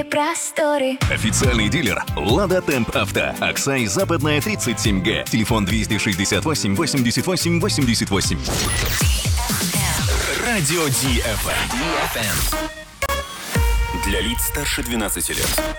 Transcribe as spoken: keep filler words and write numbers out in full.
просторы. Официальный дилер «Лада Темп Авто». Аксай, Западная, тридцать семь Г. Телефон двести шестьдесят восемь восемьдесят восемь восемьдесят восемь. Радио Ди Эф Эм. Для лиц старше двенадцати лет.